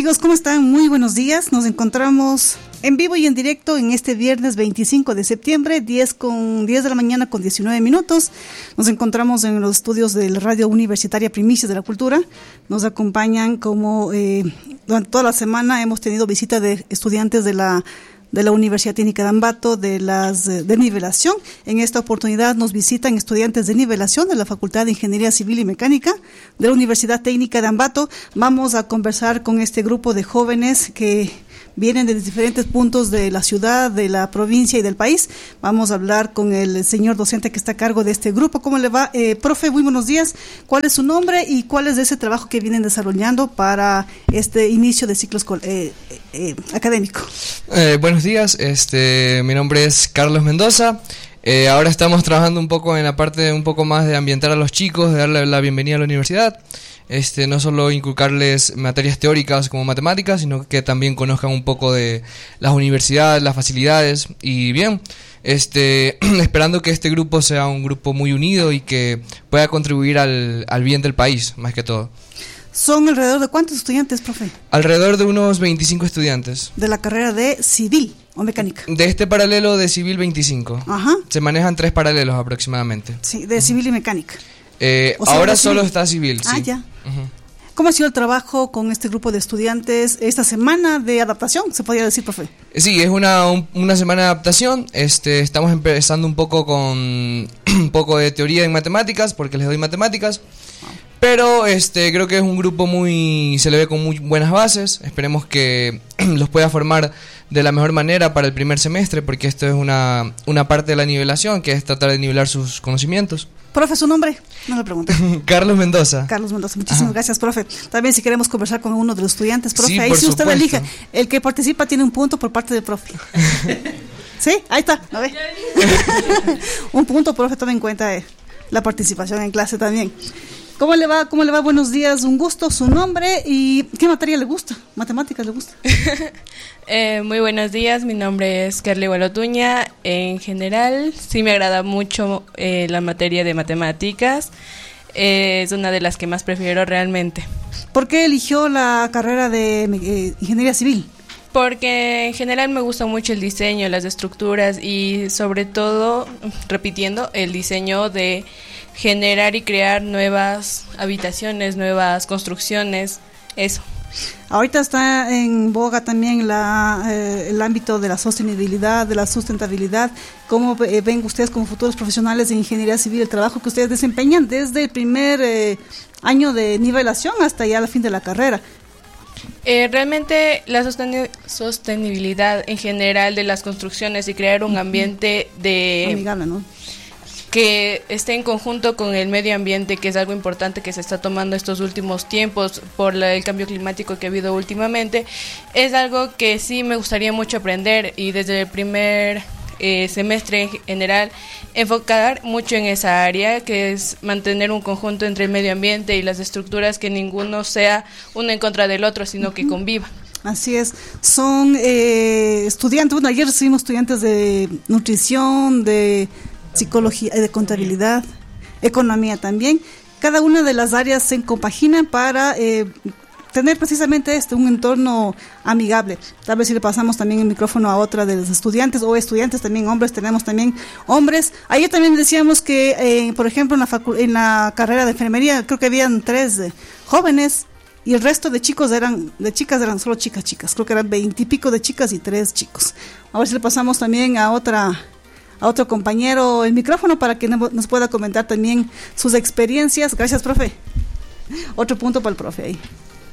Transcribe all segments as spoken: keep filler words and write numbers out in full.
Amigos, ¿cómo están? Muy buenos días. Nos encontramos en vivo y en directo en este viernes veinticinco de septiembre, diez con diez de la mañana con diecinueve minutos. Nos encontramos en los estudios de la Radio Universitaria Primicias de la Cultura. Nos acompañan como eh, durante toda la semana hemos tenido visita de estudiantes de la de la Universidad Técnica de Ambato, de las de nivelación. En esta oportunidad nos visitan estudiantes de nivelación de la Facultad de Ingeniería Civil y Mecánica de la Universidad Técnica de Ambato. Vamos a conversar con este grupo de jóvenes que vienen de diferentes puntos de la ciudad, de la provincia y del país. Vamos a hablar con el señor docente que está a cargo de este grupo. ¿Cómo le va? Eh, profe, muy buenos días. ¿Cuál es su nombre y cuál es de ese trabajo que vienen desarrollando para este inicio de ciclo eh, eh, académico? Eh, buenos días, este, mi nombre es Carlos Mendoza. Eh, ahora estamos trabajando un poco en la parte un poco más de ambientar a los chicos, de darle la bienvenida a la universidad. Este, no solo inculcarles materias teóricas como matemáticas, sino que también conozcan un poco de las universidades, las facilidades. Y bien, este, esperando que este grupo sea un grupo muy unido y que pueda contribuir al, al bien del país, más que todo. ¿Son alrededor de cuántos estudiantes, profe? Alrededor de unos veinticinco estudiantes. ¿De la carrera de civil o mecánica? De este paralelo de civil veinticinco. Ajá. Se manejan tres paralelos aproximadamente. Sí, de civil y mecánica. Eh, ahora solo está civil, sí. Ah, ya. Uh-huh. ¿Cómo ha sido el trabajo con este grupo de estudiantes esta semana de adaptación, se podría decir, profe? Sí, es una, un, una semana de adaptación. Este, estamos empezando un poco con un poco de teoría en matemáticas, porque les doy matemáticas. Pero este, creo que es un grupo muy, se le ve con muy buenas bases. Esperemos que los pueda formar de la mejor manera para el primer semestre, porque esto es una, una parte de la nivelación, que es tratar de nivelar sus conocimientos. Profe, ¿su nombre? No le pregunté. Carlos Mendoza. Carlos Mendoza, muchísimas Ajá. gracias, profe. También si queremos conversar con uno de los estudiantes, profe, sí, ahí si usted supuesto. elige, el que participa tiene un punto por parte del profe. ¿Sí? Ahí está, a ver. Un punto, profe, tome en cuenta eh, la participación en clase también. ¿Cómo le va? ¿Cómo le va? Buenos días, un gusto, su nombre y ¿qué materia le gusta? ¿Matemáticas le gusta? eh, muy buenos días, mi nombre es Kerly Gualotuña. En general, sí me agrada mucho eh, la materia de matemáticas. Eh, es una de las que más prefiero realmente. ¿Por qué eligió la carrera de eh, Ingeniería Civil? Porque en general me gusta mucho el diseño, las estructuras y sobre todo, repitiendo, el diseño de generar y crear nuevas habitaciones, nuevas construcciones, eso. Ahorita está en boga también la, eh, el ámbito de la sostenibilidad, de la sustentabilidad. ¿Cómo eh, ven ustedes como futuros profesionales de ingeniería civil el trabajo que ustedes desempeñan desde el primer eh, año de nivelación hasta ya el fin de la carrera? Eh, realmente la sosten- sostenibilidad en general de las construcciones y crear un ambiente de amigable, ¿no? Que esté en conjunto con el medio ambiente, que es algo importante que se está tomando estos últimos tiempos por la, el cambio climático que ha habido últimamente, es algo que sí me gustaría mucho aprender y desde el primer eh, semestre en general enfocar mucho en esa área, que es mantener un conjunto entre el medio ambiente y las estructuras, que ninguno sea uno en contra del otro, sino uh-huh. que conviva. Así es, son eh, estudiantes, bueno, ayer recibimos estudiantes de nutrición, de psicología, de contabilidad, economía también. Cada una de las áreas se compaginan para eh, tener precisamente este, un entorno amigable. Tal vez si le pasamos también el micrófono a otra de los estudiantes, o estudiantes también hombres, tenemos también hombres. Ayer también decíamos que, eh, por ejemplo, en la, facu- en la carrera de enfermería, creo que habían tres eh, jóvenes, y el resto de chicos eran, de chicas eran solo chicas, chicas. Creo que eran veintipico de chicas y tres chicos. A ver si le pasamos también a otra... a otro compañero el micrófono para que nos pueda comentar también sus experiencias. Gracias, profe. Otro punto para el profe ahí.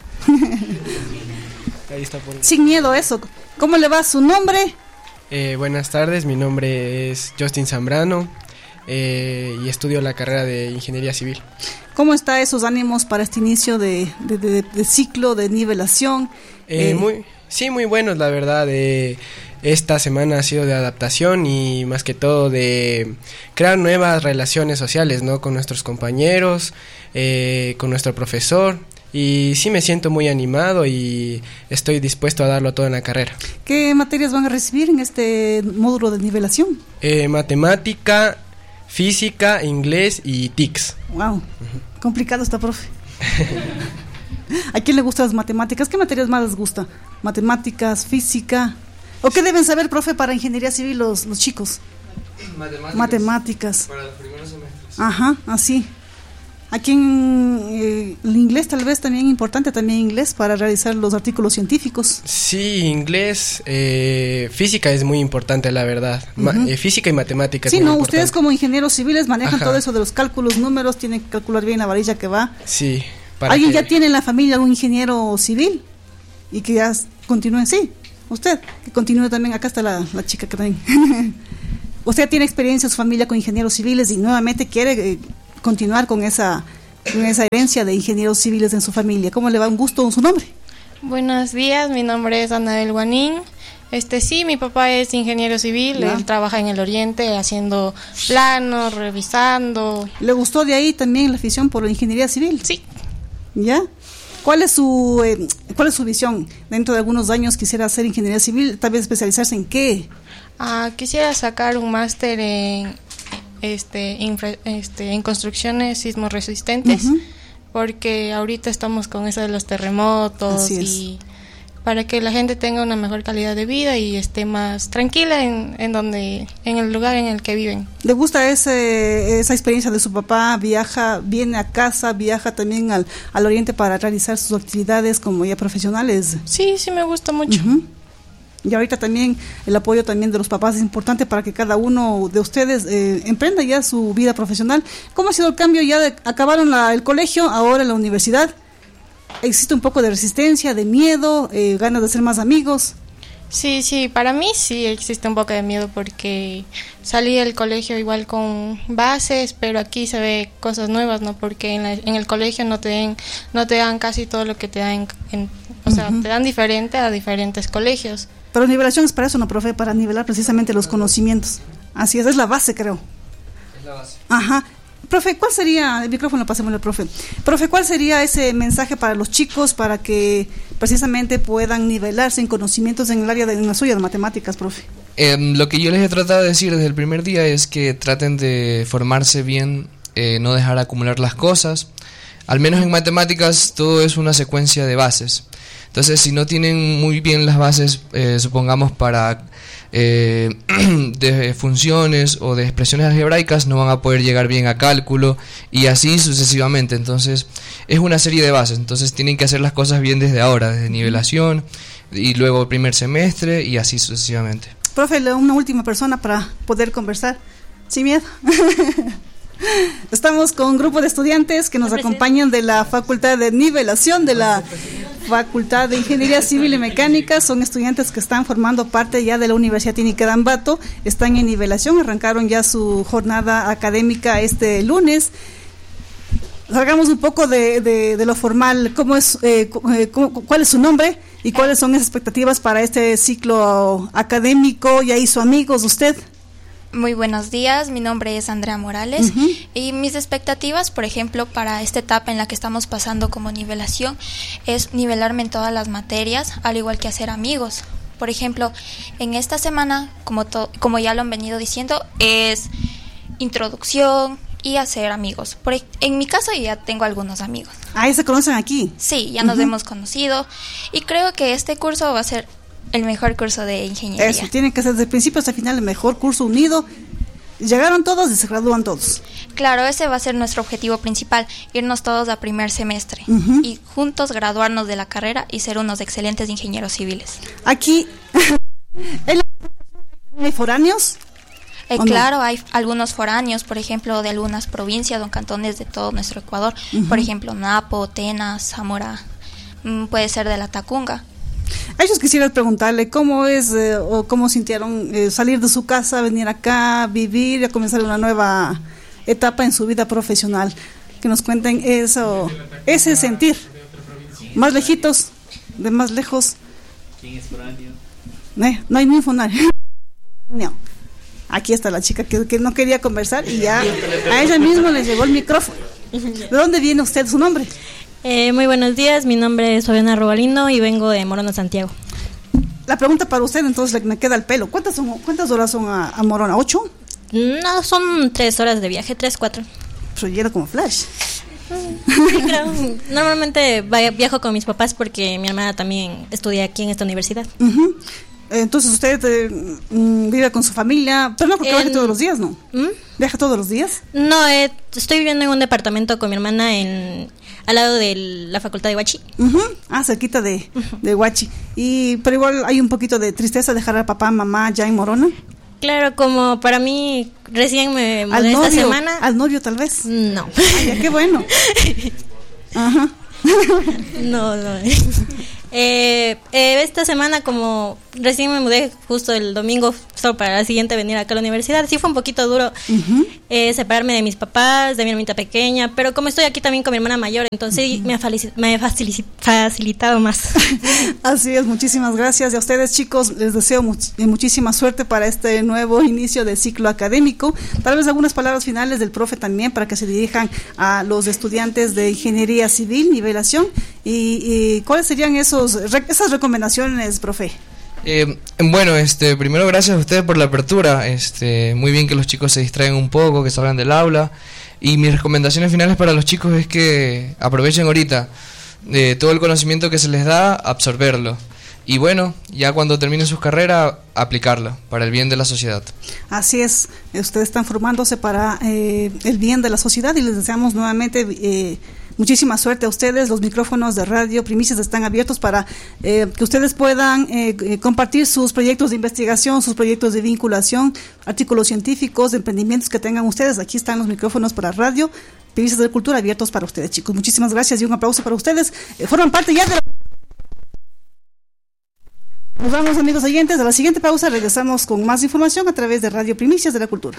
Ahí está por... Sin miedo, eso. ¿Cómo le va su nombre? Eh, buenas tardes, mi nombre es Justin Zambrano eh, y estudio la carrera de Ingeniería Civil. ¿Cómo está esos ánimos para este inicio de, de, de, de ciclo de nivelación? Eh, eh, muy, sí, muy buenos, la verdad. Eh, esta semana ha sido de adaptación y más que todo de crear nuevas relaciones sociales, ¿no? Con nuestros compañeros, eh, con nuestro profesor. Y sí me siento muy animado y estoy dispuesto a darlo todo en la carrera. ¿Qué materias van a recibir en este módulo de nivelación? Eh, matemática, física, inglés y T I C S. Wow, uh-huh. Complicado está, profe. ¿A quién le gustan las matemáticas? ¿Qué materias más les gusta? ¿Matemáticas, física? ¿O qué deben saber, profe, para ingeniería civil los, los chicos? Matemáticas. Matemáticas. Para los primeros semestres. Ajá, así. Aquí en eh, el inglés tal vez también importante, también inglés para realizar los artículos científicos. Sí, inglés, eh, física es muy importante, la verdad. Ma- uh-huh. eh, física y matemáticas. Sí, no, importante. Ustedes como ingenieros civiles manejan Ajá. todo eso de los cálculos, números, tienen que calcular bien la varilla que va. Sí. ¿Alguien que... ya tiene en la familia algún ingeniero civil? Y que ya continúe, sí, usted, que continúe también, acá está la, la chica que también. Usted tiene experiencia en su familia con ingenieros civiles y nuevamente quiere... Eh, continuar con esa con esa herencia de ingenieros civiles en su familia. ¿Cómo le va? ¿Un gusto su nombre? Buenos días, mi nombre es Anabel Guanín. Este sí, mi papá es ingeniero civil, ¿ya? Él trabaja en el Oriente haciendo planos, revisando. ¿Le gustó de ahí también la afición por la ingeniería civil? Sí. ¿Ya? ¿Cuál es su eh, cuál es su visión? Dentro de algunos años quisiera hacer ingeniería civil, tal vez especializarse en qué? Ah, quisiera sacar un máster en este, infra, este en construcciones sismo resistentes, uh-huh. porque ahorita estamos con eso de los terremotos y para que la gente tenga una mejor calidad de vida y esté más tranquila en, en donde en el lugar en el que viven. ¿Le gusta ese, esa experiencia de su papá? Viaja, viene a casa, viaja también al, al Oriente para realizar sus actividades como ya profesionales. Sí, sí me gusta mucho. Uh-huh. Y ahorita también el apoyo también de los papás es importante para que cada uno de ustedes eh, emprenda ya su vida profesional. ¿Cómo ha sido el cambio? Ya de, acabaron la, el colegio, ahora en la universidad. ¿Existe un poco de resistencia, de miedo, eh, ganas de hacer más amigos? Sí, sí, para mí sí existe un poco de miedo porque salí del colegio igual con bases, pero aquí se ve cosas nuevas, ¿no? Porque en, la, en el colegio no te, den, no te dan casi todo lo que te dan, en, o sea, uh-huh. te dan diferente a diferentes colegios. Pero nivelación es para eso, ¿no, profe? Para nivelar precisamente los conocimientos. Así es, es la base, creo. Es la base. Ajá. Profe, ¿cuál sería, el micrófono pasémosle al profe, profe, ¿cuál sería ese mensaje para los chicos para que precisamente puedan nivelarse en conocimientos en el área de en la suya de matemáticas, profe? Eh, lo que yo les he tratado de decir desde el primer día es que traten de formarse bien, eh, no dejar acumular las cosas. Al menos en matemáticas todo es una secuencia de bases. Entonces, si no tienen muy bien las bases, eh, supongamos para eh, de funciones o de expresiones algebraicas, no van a poder llegar bien a cálculo y así sucesivamente. Entonces, es una serie de bases. Entonces, tienen que hacer las cosas bien desde ahora, desde nivelación y luego el primer semestre y así sucesivamente. Profe, una última persona para poder conversar. Sin miedo. Estamos con un grupo de estudiantes que nos acompañan de la Facultad de Nivelación de la Facultad de Ingeniería Civil y Mecánica. Son estudiantes que están formando parte ya de la Universidad Técnica de Ambato. Están en nivelación, arrancaron ya su jornada académica este lunes. Salgamos un poco de, de, de lo formal. ¿Cómo es, eh, cómo, ¿Cuál es su nombre y cuáles son las expectativas para este ciclo académico? ¿Ya hizo amigos usted? Muy buenos días, mi nombre es Andrea Morales uh-huh. y mis expectativas, por ejemplo, para esta etapa en la que estamos pasando como nivelación es nivelarme en todas las materias, al igual que hacer amigos. Por ejemplo, en esta semana, como, to- como ya lo han venido diciendo, es introducción y hacer amigos. Por, en mi caso ya tengo algunos amigos. Ah, ¿ya se conocen aquí? Sí, ya uh-huh. nos hemos conocido y creo que este curso va a ser el mejor curso de ingeniería. Eso, tiene que ser desde el principio hasta el final el mejor curso unido. Llegaron todos y se gradúan todos. Claro, ese va a ser nuestro objetivo principal, irnos todos a primer semestre uh-huh. y juntos graduarnos de la carrera y ser unos excelentes ingenieros civiles. Aquí, ¿hay foráneos? Eh, claro, no? Hay algunos foráneos, por ejemplo, de algunas provincias o cantones de todo nuestro Ecuador. Uh-huh. Por ejemplo, Napo, Tena, Zamora, mmm, puede ser de la Tacunga. A ellos quisiera preguntarle cómo es eh, o cómo sintieron eh, salir de su casa, venir acá, vivir y a comenzar una nueva etapa en su vida profesional. Que nos cuenten eso, ese sentir. Más lejitos, de más lejos. ¿Quién es foráneo? Eh, no hay ni un foráneo. No. Aquí está la chica que, que no quería conversar y ya a ella misma le llegó el micrófono. ¿De dónde viene usted, su nombre? Eh, muy buenos días, mi nombre es Fabiana Robalino y vengo de Morona, Santiago. La pregunta para usted, entonces, me queda el pelo. ¿Cuántas son, cuántas horas son a, a Morona? ¿Ocho? No, son tres horas de viaje, tres, cuatro. Pero ya era como flash. Sí, creo. Normalmente viajo con mis papás porque mi hermana también estudia aquí en esta universidad. Uh-huh. Entonces usted eh, vive con su familia, pero no porque viaja todos los días, ¿no? ¿Mm? ¿Viaja todos los días? No, eh, estoy viviendo en un departamento con mi hermana en al lado de la facultad de Huachi. Uh-huh. Ah, cerquita de, uh-huh. de Huachi. Y, pero igual hay un poquito de tristeza dejar a papá, mamá ya en Morona. Claro, como para mí recién me mudé ¿Al novio, esta semana. ¿Al novio tal vez? No. Ay, qué bueno. Ajá. No, no. Eh, eh, esta semana como recién me mudé justo el domingo solo para la siguiente venir acá a la universidad, sí fue un poquito duro uh-huh. eh, separarme de mis papás, de mi hermanita pequeña, pero como estoy aquí también con mi hermana mayor, entonces uh-huh. me, ha falici- me ha facil- facilitado más. Así es, muchísimas gracias. Y a ustedes, chicos, les deseo much- muchísima suerte para este nuevo inicio del ciclo académico. Tal vez algunas palabras finales del profe también para que se dirijan a los estudiantes de Ingeniería Civil, nivelación, y, y cuáles serían esos esas recomendaciones, profe. Eh, bueno, este, primero gracias a ustedes por la apertura. Este, muy bien que los chicos se distraigan un poco, que salgan del aula. Y mis recomendaciones finales para los chicos es que aprovechen ahorita de todo el conocimiento que se les da, absorberlo. Y bueno, ya cuando terminen sus carreras, aplicarlo para el bien de la sociedad. Así es, ustedes están formándose para eh, el bien de la sociedad y les deseamos nuevamente eh, muchísima suerte a ustedes. Los micrófonos de Radio Primicias están abiertos para eh, que ustedes puedan eh, eh, compartir sus proyectos de investigación, sus proyectos de vinculación, artículos científicos, emprendimientos que tengan ustedes. Aquí están los micrófonos para Radio Primicias de Cultura abiertos para ustedes, chicos. Muchísimas gracias y un aplauso para ustedes. Eh, forman parte ya de la... Nos vamos, amigos oyentes. A la siguiente pausa regresamos con más información a través de Radio Primicias de la Cultura.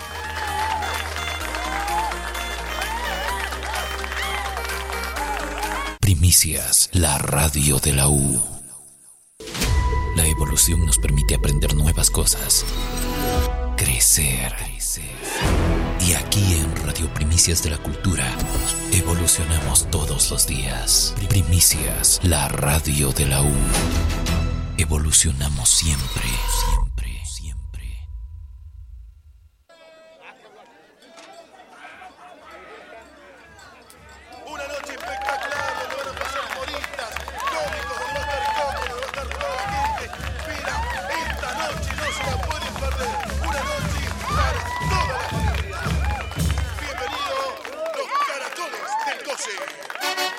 Primicias, la radio de la U. La evolución nos permite aprender nuevas cosas, crecer. Y aquí en Radio Primicias de la Cultura evolucionamos todos los días. Primicias, la radio de la U. Evolucionamos siempre.